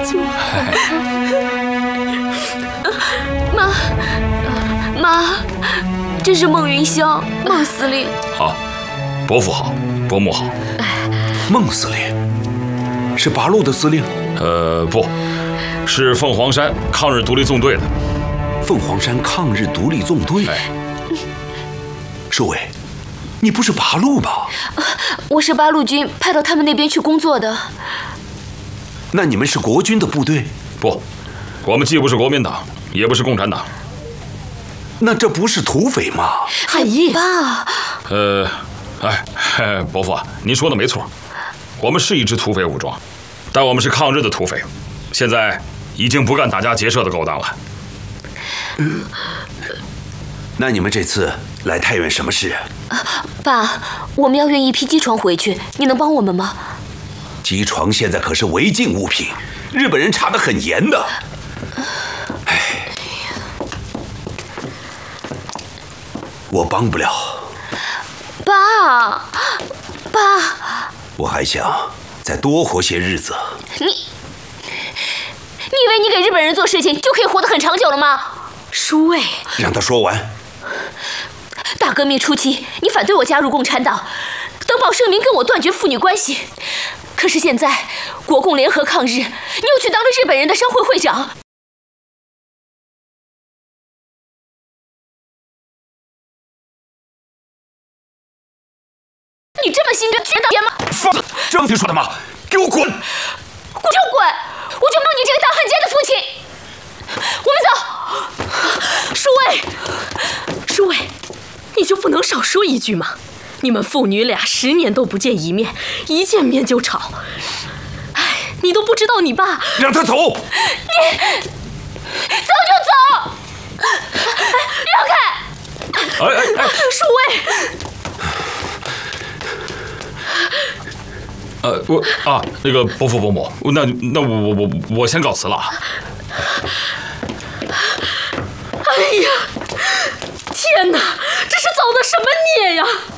救我！妈，这是孟云霄，孟司令。 好，伯父好，伯母好。 孟司令是八路的司令？ 不，是凤凰山抗日独立纵队的。 凤凰山抗日独立纵队。侍卫，你不是八路吧？ 我是八路军派到他们那边去工作的。 那你们是国军的部队？ 不，我们既不是国民党，也不是共产党。 那这不是土匪吗？ 汉义爸， 伯父啊，您说的没错，我们是一支土匪武装，但我们是抗日的土匪，现在已经不干打家劫舍的勾当了。 那你们这次来太原什么事？ 爸，我们要运一批机床回去，你能帮我们吗？ 机床现在可是违禁物品，日本人查得很严的。我帮不了。 爸， 我还想再多活些日子。 你以为你给日本人做事情就可以活得很长久了吗？ 舒卫， 让他说完。 大革命初期，你反对我加入共产党，登报声明跟我断绝父女关系。可是现在国共联合抗日，你又去当了日本人的商会会长。你这么心甘情愿吗？ 放肆！这么说的吗？给我滚！ 我就滚！我就骂你这个大汉奸的父亲！我们走。 舒卫，你就不能少说一句吗？你们父女俩10年都不见一面，一见面就吵。哎，你都不知道你爸…… 让他走！ 你走就走！让开！ 舒卫。 那个伯父伯母，那我先告辞了。 哎呀，天哪，这是造的什么孽呀！